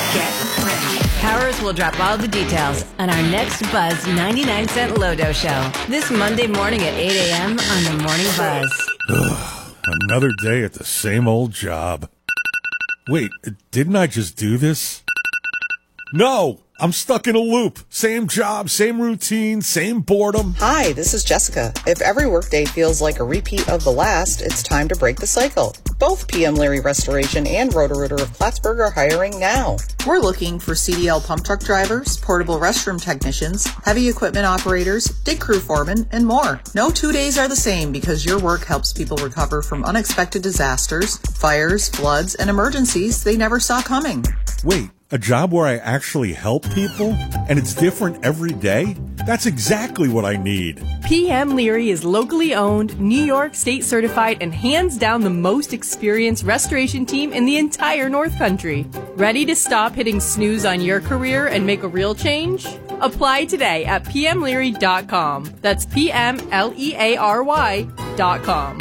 Get ready. Powers will drop all the details on our next Buzz 99 Cent Lodo show this Monday morning at 8 a.m. on the Morning Buzz. Ugh, another day at the same old job. Wait, didn't I just do this? No! I'm stuck in a loop. Same job, same routine, same boredom. Hi, this is Jessica. If every workday feels like a repeat of the last, it's time to break the cycle. Both PM Leary Restoration and Roto-Rooter of Plattsburgh are hiring now. We're looking for CDL pump truck drivers, portable restroom technicians, heavy equipment operators, dig crew foremen, and more. No 2 days are the same because your work helps people recover from unexpected disasters, fires, floods, and emergencies they never saw coming. Wait, a job where I actually help people? And it's different every day? That's exactly what I need. PM Leary is locally owned, New York State certified, and hands down the most experienced restoration team in the entire North Country. Ready to stop hitting snooze on your career and make a real change? Apply today at pmleary.com. That's PMLEARY.com.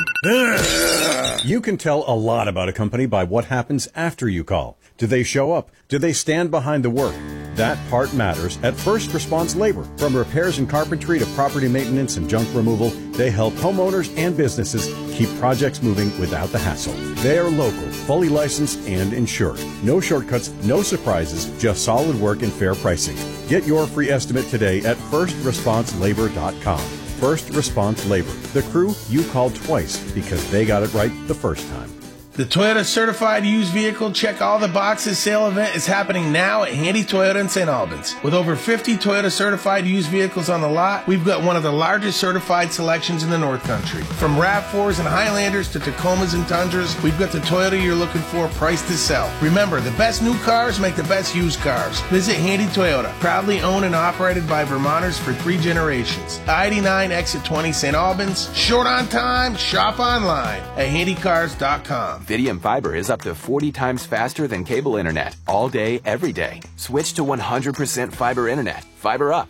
You can tell a lot about a company by what happens after you call. Do they show up? Do they stand behind the work? That part matters at First Response Labor. From repairs and carpentry to property maintenance and junk removal, they help homeowners and businesses keep projects moving without the hassle. They are local, fully licensed, and insured. No shortcuts, no surprises, just solid work and fair pricing. Get your free estimate today at firstresponselabour.com. First Response Labor, the crew you called twice because they got it right the first time. The Toyota Certified Used Vehicle Check All the Boxes sale event is happening now at Handy Toyota in St. Albans. With over 50 Toyota Certified Used vehicles on the lot, we've got one of the largest certified selections in the North Country. From RAV4s and Highlanders to Tacomas and Tundras, we've got the Toyota you're looking for priced to sell. Remember, the best new cars make the best used cars. Visit Handy Toyota, proudly owned and operated by Vermonters for 3 generations. I-89 Exit 20 St. Albans. Short on time, shop online at handycars.com. Fidium Fiber is up to 40 times faster than cable internet, all day, every day. Switch to 100% fiber internet. Fiber up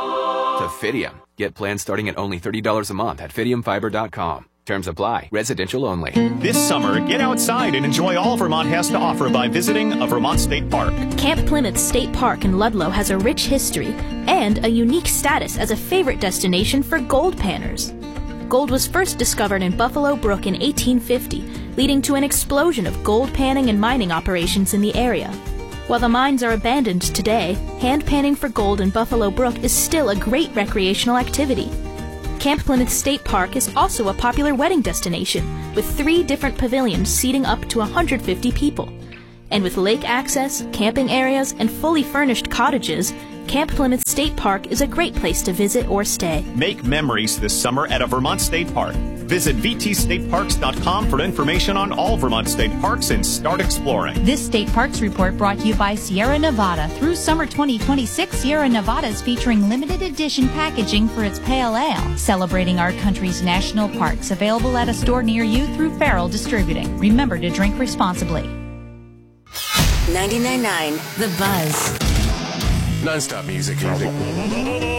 to Fidium. Get plans starting at only $30 a month at fidiumfiber.com. Terms apply. Residential only. This summer, get outside and enjoy all Vermont has to offer by visiting a Vermont State Park. Camp Plymouth State Park in Ludlow has a rich history and a unique status as a favorite destination for gold panners. Gold was first discovered in Buffalo Brook in 1850, leading to an explosion of gold panning and mining operations in the area. While the mines are abandoned today, hand panning for gold in Buffalo Brook is still a great recreational activity. Camp Plymouth State Park is also a popular wedding destination, with 3 different pavilions seating up to 150 people. And with lake access, camping areas, and fully furnished cottages, Camp Plymouth State Park is a great place to visit or stay. Make memories this summer at a Vermont State Park. Visit vtstateparks.com for information on all Vermont State Parks and start exploring. This State Parks Report brought to you by Sierra Nevada. Through summer 2026, Sierra Nevada is featuring limited edition packaging for its pale ale, celebrating our country's national parks. Available at a store near you through Farrell Distributing. Remember to drink responsibly. 99.9 The Buzz. Non-stop music.